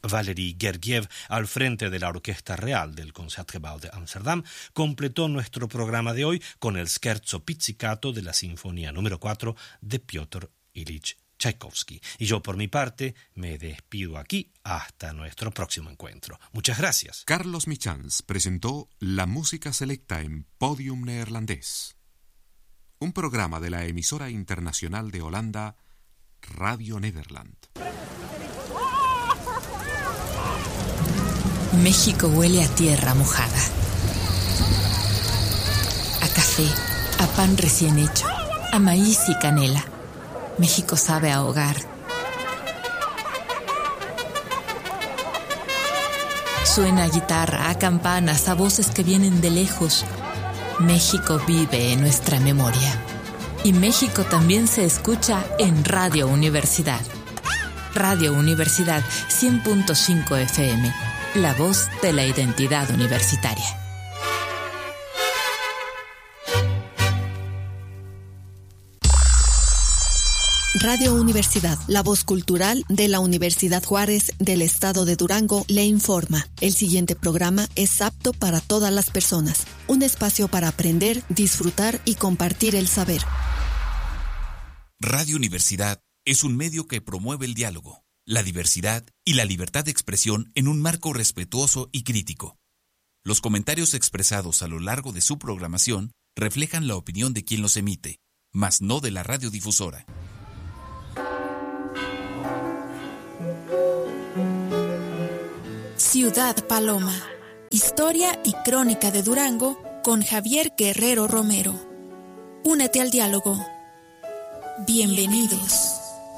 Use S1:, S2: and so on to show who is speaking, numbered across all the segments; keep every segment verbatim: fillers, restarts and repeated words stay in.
S1: Valery Gergiev, al frente de la Orquesta Real del Concertgebouw de Ámsterdam, completó nuestro programa de hoy con el Scherzo Pizzicato de la Sinfonía número cuatro de Piotr Ilich Tchaikovsky. Y yo, por mi parte, me despido aquí hasta nuestro próximo encuentro. Muchas gracias.
S2: Carlos Michans presentó la música selecta en Podium Neerlandés, un programa de la emisora internacional de Holanda, Radio Nederland.
S3: México huele a tierra mojada, a café, a pan recién hecho, a maíz y canela. México sabe a hogar. Suena a guitarra, a campanas, a voces que vienen de lejos. México vive en nuestra memoria. Y México también se escucha en Radio Universidad. Radio Universidad cien punto cinco F M, la voz de la identidad universitaria.
S4: Radio Universidad, la voz cultural de la Universidad Juárez del Estado de Durango, le informa. El siguiente programa es apto para todas las personas. Un espacio para aprender, disfrutar y compartir el saber.
S5: Radio Universidad es un medio que promueve el diálogo, la diversidad y la libertad de expresión en un marco respetuoso y crítico. Los comentarios expresados a lo largo de su programación reflejan la opinión de quien los emite, mas no de la radiodifusora.
S6: Ciudad Paloma. Historia y crónica de Durango con Javier Guerrero Romero. Únete al diálogo. Bienvenidos.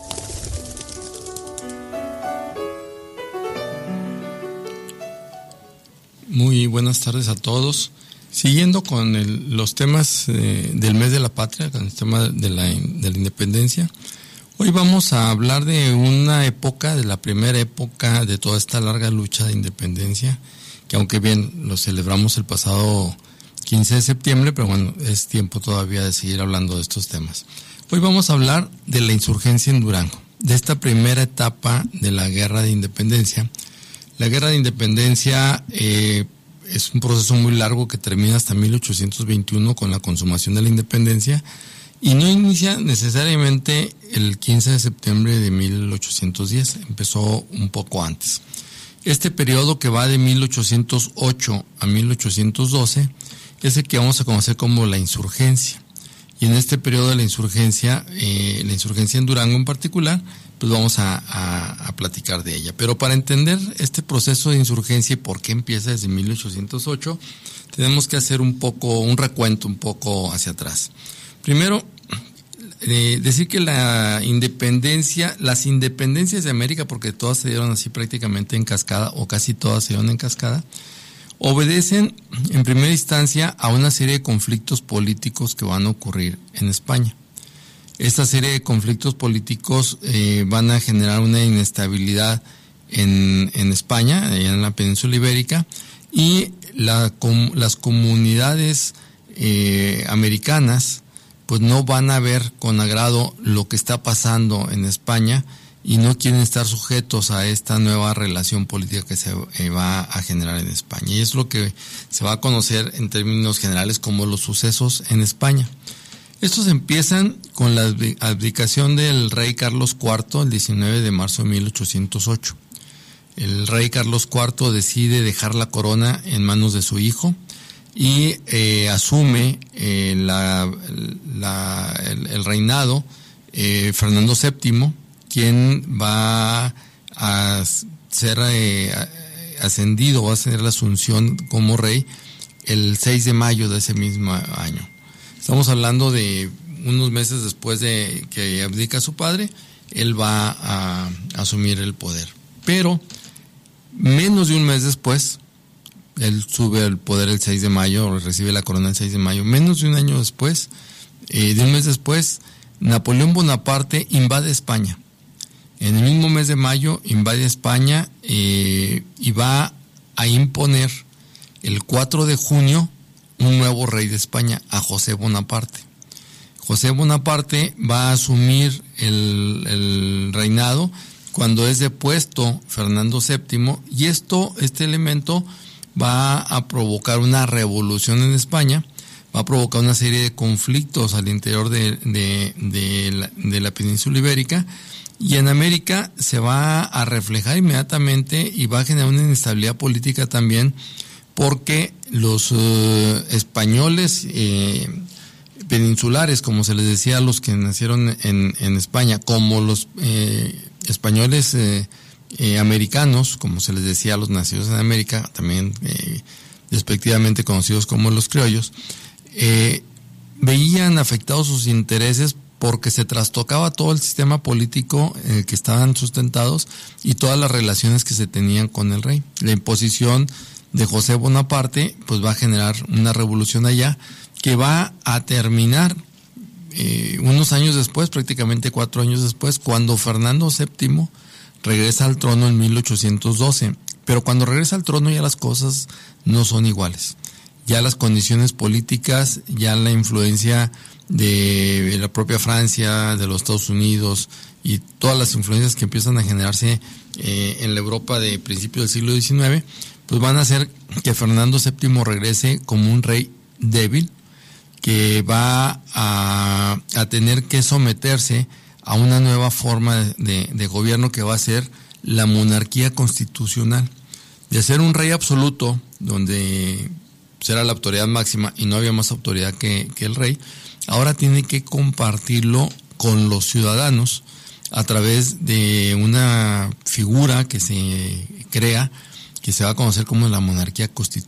S7: Muy buenas tardes a todos. Siguiendo con el, los temas eh, del mes de la patria, con el tema de la, de la independencia, hoy vamos a hablar de una época, de la primera época de toda esta larga lucha de independencia, que aunque bien lo celebramos el pasado quince de septiembre, pero bueno, es tiempo todavía de seguir hablando de estos temas. Hoy vamos a hablar de la insurgencia en Durango, de esta primera etapa de la guerra de independencia. La guerra de independencia eh, es un proceso muy largo que termina hasta mil ochocientos veintiuno con la consumación de la independencia y no inicia necesariamente el quince de septiembre de mil ochocientos diez, empezó un poco antes. Este periodo que va de mil ochocientos ocho a mil ochocientos doce es el que vamos a conocer como la insurgencia. Y en este periodo de la insurgencia, eh, la insurgencia en Durango en particular, pues vamos a, a, a platicar de ella. Pero para entender este proceso de insurgencia y por qué empieza desde mil ochocientos ocho, tenemos que hacer un poco, un recuento un poco hacia atrás. Primero, eh, decir que la independencia, las independencias de América, porque todas se dieron así prácticamente en cascada, o casi todas se dieron en cascada, obedecen en primera instancia a una serie de conflictos políticos que van a ocurrir en España. Esta serie de conflictos políticos eh, van a generar una inestabilidad en, en España, allá en la península ibérica, y la, com, las comunidades eh, americanas pues no van a ver con agrado lo que está pasando en España y no quieren estar sujetos a esta nueva relación política que se eh, va a generar en España. Y es lo que se va a conocer en términos generales como los sucesos en España. Estos empiezan con la abdicación del rey Carlos cuarto el diecinueve de marzo de mil ochocientos ocho. El rey Carlos cuarto decide dejar la corona en manos de su hijo y eh, asume eh, la, la, el, el reinado eh, Fernando séptimo, quien va a ser eh, ascendido, va a tener la asunción como rey el seis de mayo de ese mismo año. Estamos hablando de unos meses después de que abdica su padre, él va a, a asumir el poder. Pero menos de un mes después, él sube al poder el seis de mayo, recibe la corona el seis de mayo, menos de un año después, eh, de un mes después, Napoleón Bonaparte invade España. En el mismo mes de mayo invade España eh, y va a imponer el cuatro de junio un nuevo rey de España, a José Bonaparte. José Bonaparte va a asumir el, el reinado cuando es depuesto Fernando séptimo, y esto, este elemento va a provocar una revolución en España, va a provocar una serie de conflictos al interior de, de, de, la, de la península ibérica, y en América se va a reflejar inmediatamente y va a generar una inestabilidad política también, porque los uh, españoles eh, peninsulares, como se les decía a los que nacieron en, en España, como los eh, españoles eh, eh, americanos, como se les decía a los nacidos en América, también eh, despectivamente conocidos como los criollos, eh, veían afectados sus intereses porque se trastocaba todo el sistema político eh, que estaban sustentados y todas las relaciones que se tenían con el rey. La imposición de José Bonaparte pues va a generar una revolución allá que va a terminar eh, unos años después, prácticamente cuatro años después, cuando Fernando séptimo regresa al trono en mil ochocientos doce. Pero cuando regresa al trono ya las cosas no son iguales. Ya las condiciones políticas, ya la influencia de la propia Francia, de los Estados Unidos y todas las influencias que empiezan a generarse eh, en la Europa de principios del siglo diecinueve, pues van a hacer que Fernando séptimo regrese como un rey débil, que va a, a tener que someterse a una nueva forma de, de, de gobierno que va a ser la monarquía constitucional. De ser un rey absoluto, donde será la autoridad máxima y no había más autoridad que, que el rey, ahora tiene que compartirlo con los ciudadanos a través de una figura que se crea, que se va a conocer como la monarquía constitucional.